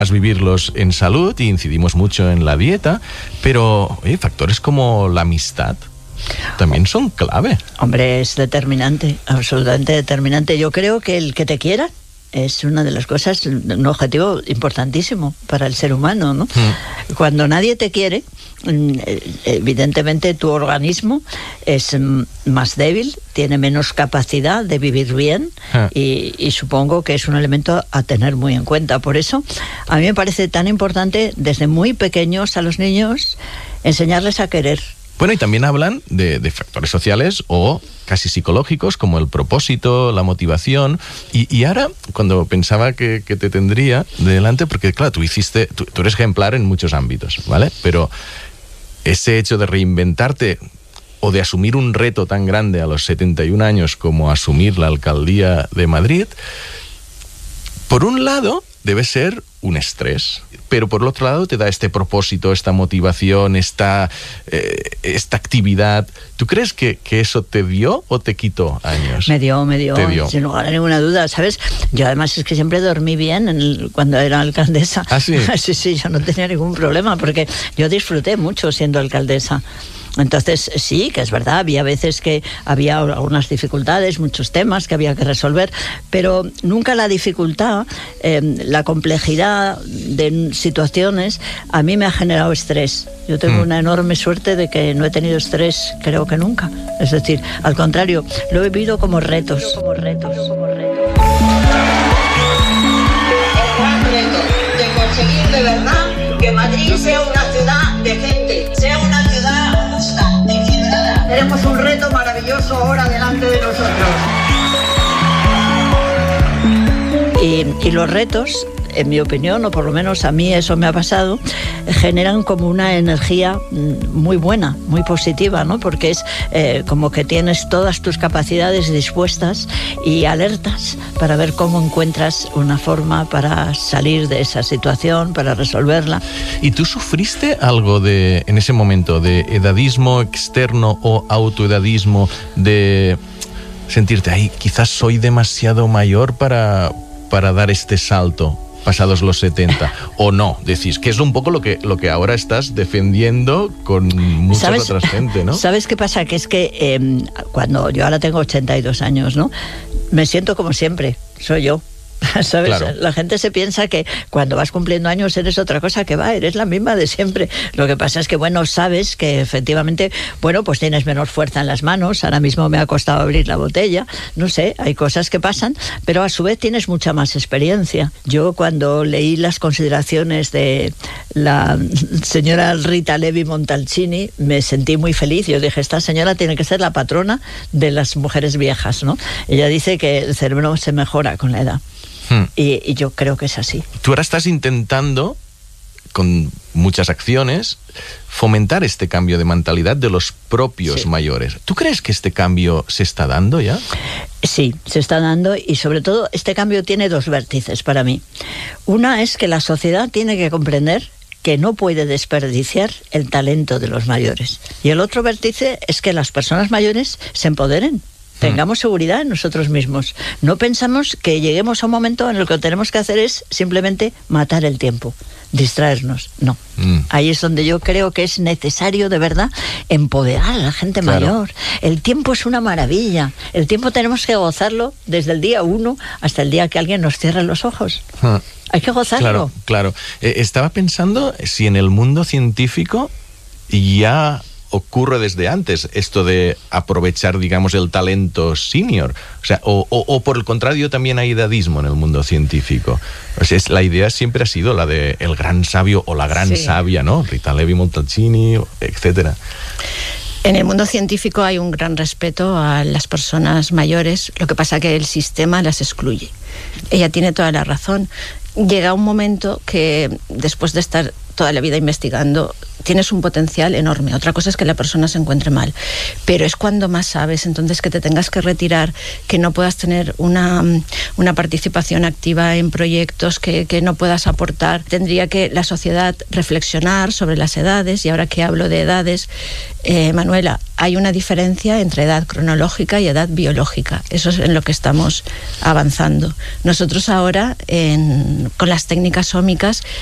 vivirlos en salud y incidimos mucho en la dieta, pero factores como la amistad también son clave. Hombre, es determinante, absolutamente determinante. Yo creo que el que te quiera es una de las cosas, un objetivo importantísimo para el ser humano, ¿no? Cuando nadie te quiere, evidentemente tu organismo es más débil, tiene menos capacidad de vivir bien y supongo que es un elemento a tener muy en cuenta. Por eso a mí me parece tan importante desde muy pequeños a los niños enseñarles a querer. Bueno, y también hablan de factores sociales o casi psicológicos, como el propósito, la motivación. Y ahora, cuando pensaba que te tendría de delante, porque claro, tú eres ejemplar en muchos ámbitos, ¿vale? Pero ese hecho de reinventarte o de asumir un reto tan grande a los 71 años como asumir la alcaldía de Madrid, por un lado debe ser un estrés, pero por el otro lado te da este propósito, esta motivación, esta actividad. ¿Tú crees que eso te dio o te quitó años? Me dio, sin lugar a ninguna duda, ¿sabes? Yo además es que siempre dormí bien cuando era alcaldesa. ¿Ah, sí? Sí, yo no tenía ningún problema porque yo disfruté mucho siendo alcaldesa. Entonces sí, que es verdad, había veces que había algunas dificultades, muchos temas que había que resolver, pero nunca la dificultad, la complejidad de situaciones a mí me ha generado estrés. Yo tengo una enorme suerte de que no he tenido estrés, creo que nunca. Es decir, al contrario, lo he vivido como retos. El gran reto de conseguir de verdad que Madrid sea una ciudad decente, sea una ciudad justa, equilibrada. Tenemos un reto maravilloso ahora delante de nosotros. Y los retos, en mi opinión, o por lo menos a mí eso me ha pasado, generan como una energía muy buena, muy positiva, ¿no? Porque es como que tienes todas tus capacidades dispuestas y alertas para ver cómo encuentras una forma para salir de esa situación, para resolverla. ¿Y tú sufriste algo en ese momento de edadismo externo o autoedadismo, de sentirte, ay, quizás soy demasiado mayor para dar este salto pasados los 70, o no? Decís que es un poco lo que ahora estás defendiendo con mucha otra gente, ¿no? ¿Sabes qué pasa? Que es que cuando yo ahora tengo 82 años, ¿no? Me siento como siempre, soy yo. ¿Sabes? Claro. La gente se piensa que cuando vas cumpliendo años eres otra cosa, que eres la misma de siempre. Lo que pasa es que, bueno, sabes que efectivamente, bueno, pues tienes menos fuerza en las manos. Ahora mismo me ha costado abrir la botella. No sé, hay cosas que pasan, pero a su vez tienes mucha más experiencia. Yo cuando leí las consideraciones de la señora Rita Levi Montalcini, me sentí muy feliz. Yo dije, esta señora tiene que ser la patrona de las mujeres viejas, ¿no? Ella dice que el cerebro se mejora con la edad. Y yo creo que es así. Tú ahora estás intentando, con muchas acciones, fomentar este cambio de mentalidad de los propios mayores. ¿Tú crees que este cambio se está dando ya? Sí, se está dando, y sobre todo este cambio tiene dos vértices para mí. Una es que la sociedad tiene que comprender que no puede desperdiciar el talento de los mayores. Y el otro vértice es que las personas mayores se empoderen. Tengamos seguridad en nosotros mismos. No pensamos que lleguemos a un momento en el que lo que tenemos que hacer es simplemente matar el tiempo, distraernos. No. Ahí es donde yo creo que es necesario de verdad empoderar a la gente mayor. El tiempo es una maravilla. El tiempo tenemos que gozarlo desde el día 1 hasta el día que alguien nos cierre los ojos. Hay que gozarlo. Claro. Estaba pensando si en el mundo científico ya ocurre desde antes esto de aprovechar, digamos, el talento senior. O sea, o por el contrario también hay edadismo en el mundo científico. O sea, la idea siempre ha sido la de el gran sabio o la gran sabia, ¿no? Rita Levi Montalcini, etcétera. En el mundo científico hay un gran respeto a las personas mayores, lo que pasa que el sistema las excluye. Ella tiene toda la razón. Llega un momento que después de estar toda la vida investigando, tienes un potencial enorme. Otra cosa es que la persona se encuentre mal, pero es cuando más sabes. Entonces, que te tengas que retirar, que no puedas tener una participación activa en proyectos, que no puedas aportar. Tendría que la sociedad reflexionar sobre las edades, y ahora que hablo de edades, Manuela, hay una diferencia entre edad cronológica y edad biológica. Eso es en lo que estamos avanzando. Nosotros ahora, con las técnicas ómicas,